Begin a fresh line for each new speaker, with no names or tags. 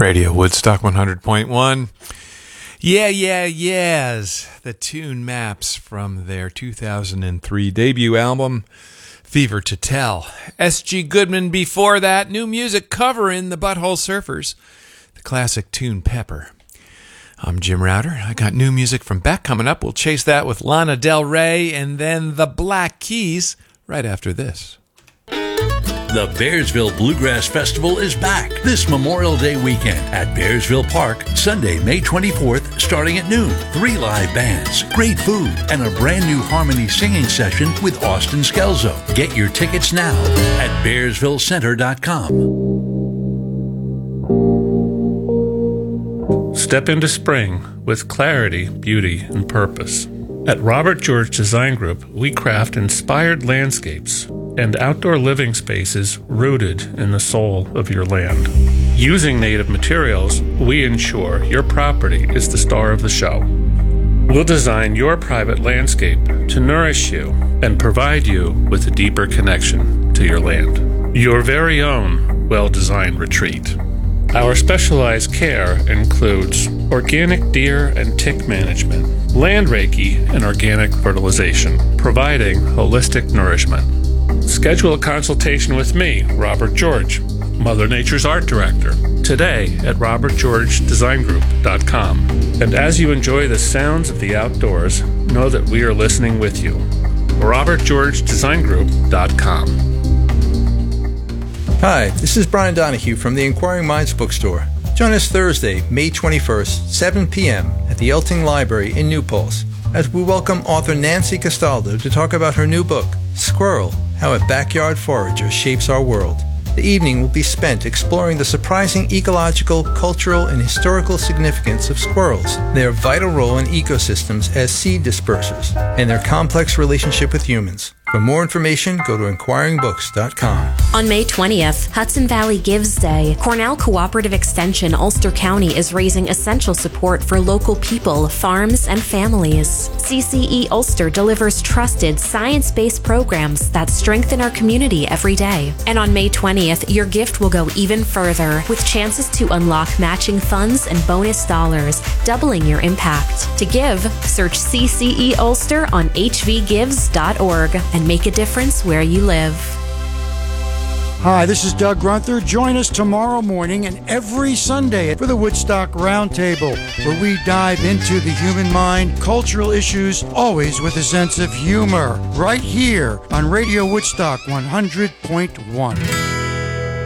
Radio Woodstock 100.1. Yes. The tune maps from their 2003 debut album, Fever to Tell. S.G. Goodman before that, new music covering the Butthole Surfers, the classic tune Pepper. I'm Jim Router. I got new music from Beck coming up. We'll chase that with Lana Del Rey and then the Black Keys right after this.
The Bearsville Bluegrass Festival is back this Memorial Day weekend at Bearsville Park, Sunday, May 24th, starting at noon. 3 live bands, great food, and a brand new harmony singing session with Austin Skelzo. Get your tickets now at bearsvilleCenter.com.
Step into spring with clarity, beauty, and purpose. At Robert George Design Group, we craft inspired landscapes and outdoor living spaces rooted in the soul of your land. Using native materials, we ensure your property is the star of the show. We'll design your private landscape to nourish you and provide you with a deeper connection to your land. Your very own well-designed retreat. Our specialized care includes organic deer and tick management, land reiki, and organic fertilization, providing holistic nourishment. Schedule a consultation with me, Robert George, Mother Nature's Art Director, today at robertgeorgedesigngroup.com. And as you enjoy the sounds of the outdoors, know that we are listening with you. robertgeorgedesigngroup.com.
Hi, this is Brian Donahue from the Inquiring Minds Bookstore. Join us Thursday, May 21st, 7 p.m. at the Elting Library in New Paltz as we welcome author Nancy Castaldo to talk about her new book, Squirrel, How a Backyard Forager Shapes Our World. The evening will be spent exploring the surprising ecological, cultural, and historical significance of squirrels, their vital role in ecosystems as seed dispersers, and their complex relationship with humans. For more information, go to inquiringbooks.com.
On May 20th, Hudson Valley Gives Day, Cornell Cooperative Extension Ulster County is raising essential support for local people, farms, and families. CCE Ulster delivers trusted, science-based programs that strengthen our community every day. And on May 20th, your gift will go even further, with chances to unlock matching funds and bonus dollars, doubling your impact. To give, search CCE Ulster on hvgives.org and make a difference where you live.
Hi, this is Doug Grunther. Join us tomorrow morning and every Sunday for the Woodstock Roundtable, where we dive into the human mind, cultural issues, always with a sense of humor, right here on Radio Woodstock 100.1.